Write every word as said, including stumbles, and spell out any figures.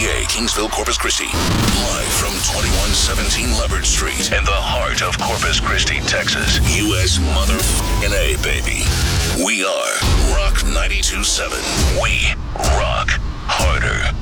B A, Kingsville, Corpus Christi. Live from twenty-one seventeen Leopard Street in the heart of Corpus Christi, Texas. U S motherfucking A, baby. We are Rock ninety-two point seven. We rock harder.